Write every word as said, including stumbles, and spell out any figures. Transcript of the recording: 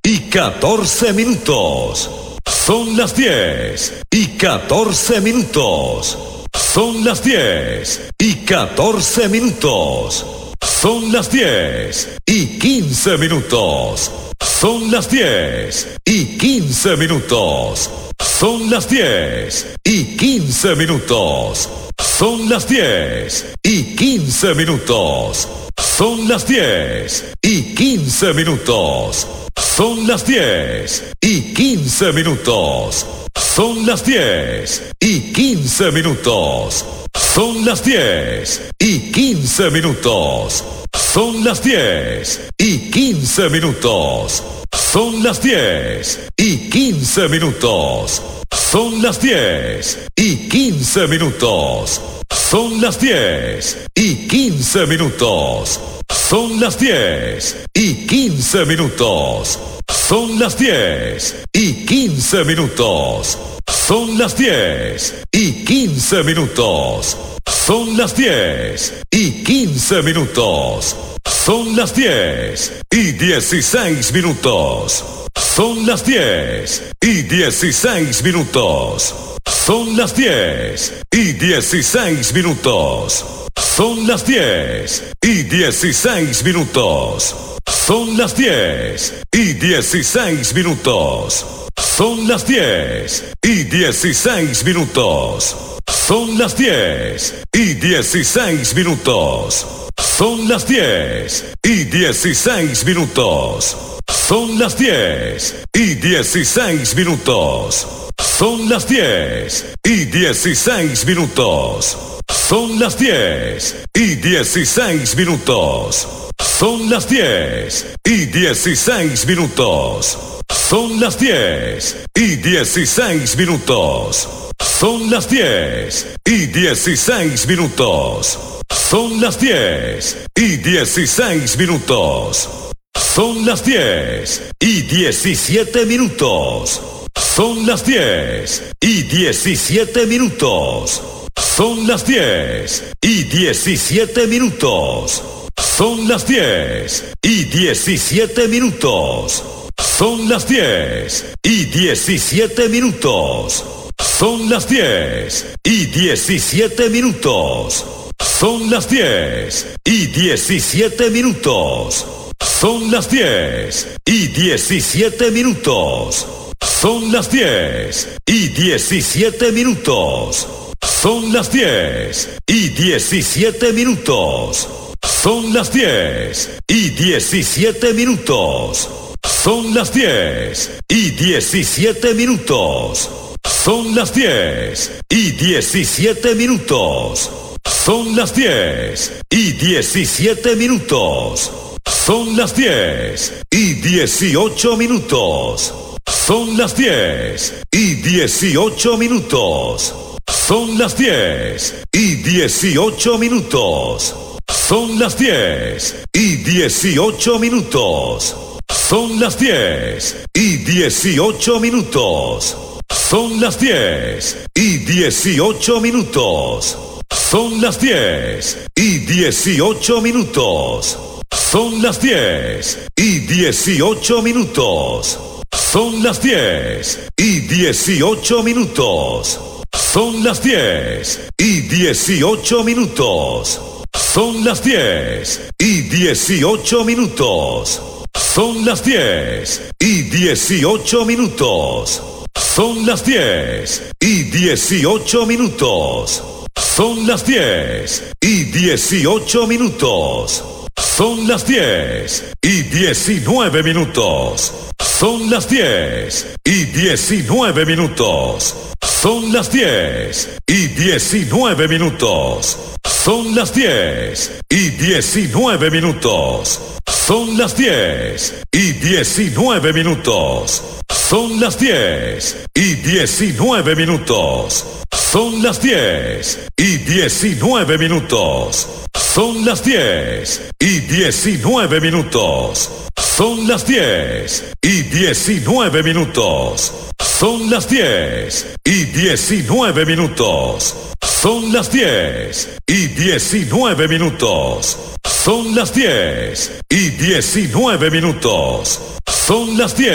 y catorce minutos. Son las diez y catorce minutos. Son las diez y catorce minutos. Son las diez y quince minutos. Son las diez y quince minutos. Son las diez y quince minutos. Son las diez y quince minutos. Son las diez y quince minutos. Son las diez y quince minutos. Son las diez y quince minutos. Son las diez y quince minutos. Son las diez y quince minutos. Son las diez y quince minutos. Son las diez y quince minutos. Son las diez y quince minutos. Son las diez y quince minutos. Son las diez y quince minutos. Son las diez y quince minutos. Son las diez y quince minutos. Son las diez y dieciséis minutos. Son las diez y dieciséis minutos. Son las diez y dieciséis minutos. Son las diez y dieciséis minutos. Son las diez y dieciséis minutos. Son las diez y dieciséis minutos. Son las diez y dieciséis minutos. Son las diez y dieciséis minutos. Son las diez y dieciséis minutos. Son las diez y dieciséis minutos. Son las diez y dieciséis minutos. Son las diez y dieciséis minutos. Son las diez y dieciséis minutos. Son las diez y dieciséis minutos. Son las diez y dieciséis minutos. Son las diez y diecisiete minutos. Son las diez y diecisiete minutos. Son las diez y diecisiete minutos. Son las diez y diecisiete minutos. Son las diez y diecisiete minutos. Son las diez y diecisiete minutos. Son las diez y diecisiete minutos. Son las diez y diecisiete minutos. Son las diez y diecisiete minutos. Son las diez y diecisiete minutos. Son las diez y diecisiete minutos. Son las diez y diecisiete minutos. Son las diez y diecisiete minutos. Son las diez y diecisiete minutos. Son las diez y dieciocho minutos. Son las diez y dieciocho minutos. Son las diez y dieciocho minutos. Son las diez y dieciocho minutos. Son las diez y dieciocho minutos. Son las diez y dieciocho minutos. Son las diez y dieciocho minutos. Son las diez y dieciocho minutos. Son las diez y dieciocho minutos. Son las diez y dieciocho minutos. Son las diez y dieciocho minutos. Son las diez y dieciocho minutos. Son las diez y dieciocho minutos. Son las diez y dieciocho minutos. Son las diez y diecinueve minutos. Son las diez y diecinueve minutos. Son las diez y diecinueve minutos. Son las diez y diecinueve minutos. Son las diez y diecinueve minutos. Son las diez y diecinueve minutos. Son las diez y diecinueve minutos. Son las diez y diecinueve minutos. Son las diez y diecinueve minutos. Son las diez y diecinueve minutos. Son las diez y diecinueve minutos. Son las diez y diecinueve minutos. Son las diez.